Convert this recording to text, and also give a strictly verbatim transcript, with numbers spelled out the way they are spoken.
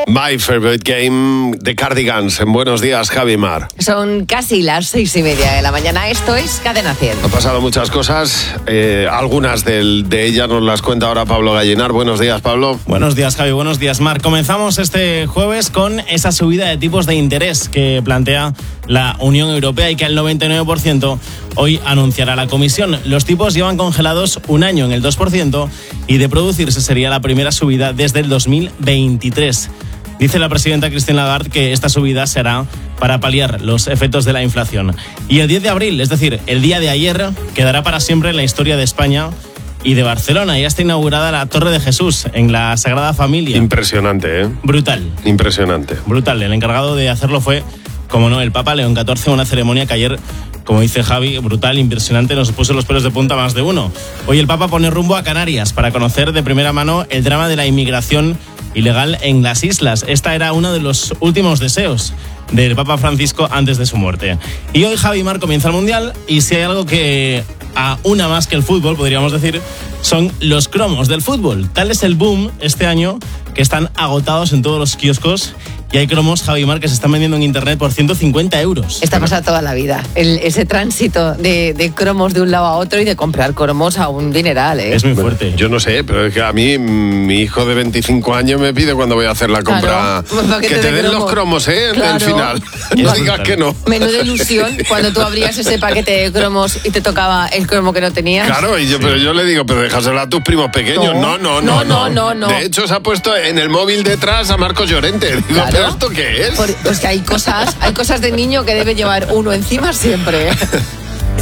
My Favorite Game de Cardigans. En Buenos Días, Javi Mar. Son casi las seis y media de la mañana. Esto es Cadena cien. Han pasado muchas cosas. Eh, algunas del, de ellas nos las cuenta ahora Pablo Gallinar. Buenos días, Pablo. Buenos días, Javi. Buenos días, Mar. Comenzamos este jueves con esa subida de tipos de interés que plantea la Unión Europea y que al noventa y nueve por ciento hoy anunciará la Comisión. Los tipos llevan congelados un año en el dos por ciento y de producirse sería la primera subida desde el dos mil veintitrés. Dice la presidenta Christine Lagarde que esta subida será para paliar los efectos de la inflación. Y el diez de abril, es decir, el día de ayer, quedará para siempre en la historia de España y de Barcelona. Ya está inaugurada la Torre de Jesús en la Sagrada Familia. Impresionante, ¿eh? Brutal. Impresionante. Brutal. El encargado de hacerlo fue, como no, el Papa León catorce, una ceremonia que ayer, como dice Javi, brutal, impresionante, nos puso los pelos de punta más de uno. Hoy el Papa pone rumbo a Canarias para conocer de primera mano el drama de la inmigración ilegal en las islas. Esta era uno de los últimos deseos del Papa Francisco antes de su muerte. Y hoy, Javi Mar, comienza el Mundial, y si hay algo que aúna más que el fútbol, podríamos decir, son los cromos del fútbol. Tal es el boom este año que están agotados en todos los kioscos. Y hay cromos, Javi Mar, que se están vendiendo en internet por ciento cincuenta euros. Esta pasa toda la vida. El, ese tránsito de, de cromos de un lado a otro y de comprar cromos a un dineral, ¿eh? Es muy fuerte. Bueno, yo no sé, pero es que a mí, mi hijo de veinticinco años me pide cuando voy a hacer la compra, claro, que te den cromos. los cromos, ¿eh? Claro. Al final. No digas que no. Menuda ilusión cuando tú abrías ese paquete de cromos y te tocaba el cromo que no tenías. Claro, y yo, sí. pero yo le digo, pero déjaselo a tus primos pequeños. No, no, no, no, no, no, no. De hecho, se ha puesto en el móvil detrás a Marcos Llorente. Digo, Claro. ¿pero esto qué es? Por, pues que hay cosas, hay cosas de niño que debe llevar uno encima siempre.